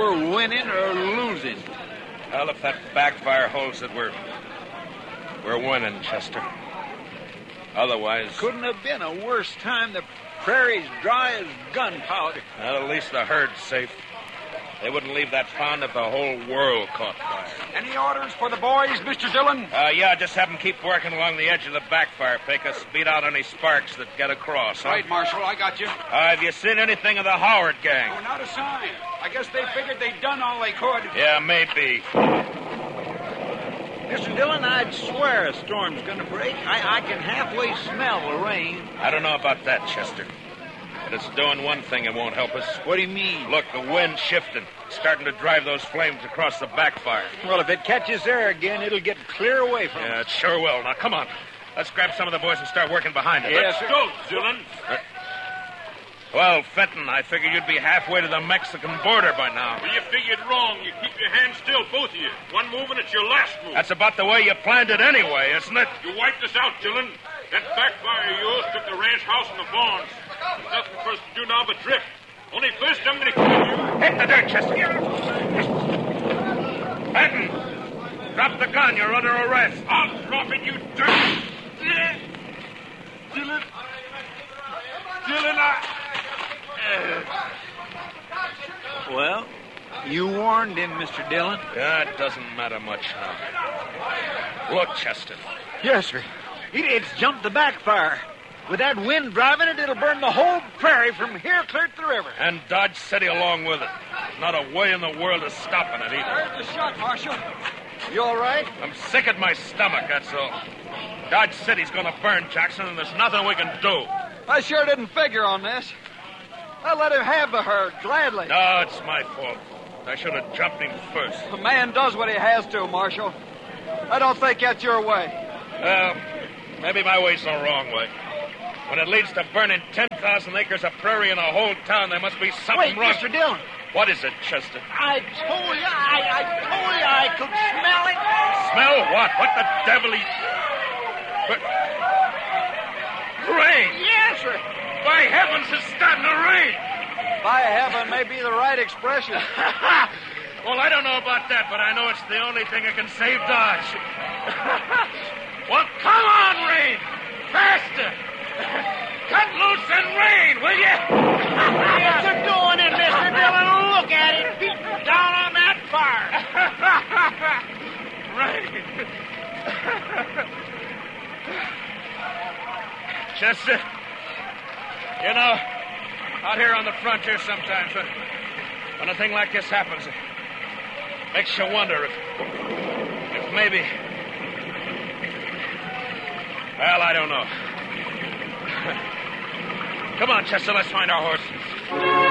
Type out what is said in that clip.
we're winning or losing. Well, if that backfire holds it, we're winning, Chester. Otherwise... Couldn't have been a worse time. The prairie's dry as gunpowder. Well, at least the herd's safe. They wouldn't leave that pond if the whole world caught fire. Any orders for the boys, Mr. Dillon? Yeah, just have them keep working along the edge of the backfire, Pecos. Beat out any sparks that get across. Huh? Right, Marshal, I got you. Have you seen anything of the Howard gang? Oh, not a sign. I guess they figured they'd done all they could. Yeah, maybe. Mr. Dillon, I'd swear a storm's going to break. I can halfway smell the rain. I don't know about that, Chester. But it's doing one thing it won't help us. What do you mean? Look, the wind's shifting. It's starting to drive those flames across the backfire. Well, if it catches there again, it'll get clear away from Yeah, us. it sure will. Now, come on. Let's grab some of the boys and start working behind it. Yes, Let's sir. go, Dillon. Well, Fenton, I figured you'd be halfway to the Mexican border by now. Well, you figured wrong. You keep your hands still, both of you. One move and it's your last move. That's about the way you planned it anyway, isn't it? You wiped us out, Dillon. That backfire of yours took the ranch house and the barns. There's nothing for us to do now but drift. Only first I'm going to kill you. Hit the dirt, Chester. Fenton, drop the gun. You're under arrest. I'll drop it, you dirt. Dillon. Dillon, Well, you warned him, Mr. Dillon. Yeah, it doesn't matter much now. Look, Chester. Yes, sir. It's jumped the backfire. With that wind driving it, it'll burn the whole prairie from here clear to the river. And Dodge City along with it. Not a way in the world of stopping it either. There's the shot, Marshal. You all right? I'm sick at my stomach, that's all. Dodge City's gonna burn, Jackson, and there's nothing we can do. I sure didn't figure on this. I let him have the herd, gladly. No, it's my fault. I should have jumped him first. A man does what he has to, Marshal. I don't think that's your way. Well, maybe my way's the wrong way. When it leads to burning 10,000 acres of prairie in a whole town, there must be something Wait, wrong. Mr. Dillon. What is it, Chester? I told you I could smell it. Smell what? What the devil? But... Rain! Yes, sir. By heavens, it's starting to rain! By heaven may be the right expression. Well, I don't know about that, but I know it's the only thing that can save Dodge. Well, come on, rain! Faster! Cut loose and rain, will you? Yes, they're doing it, Mr. Dillon. Look at it. Beating down on that fire. Rain. Chester, you know, out here on the frontier sometimes, when a thing like this happens, it makes you wonder if maybe... Well, I don't know. Come on, Chester, let's find our horses.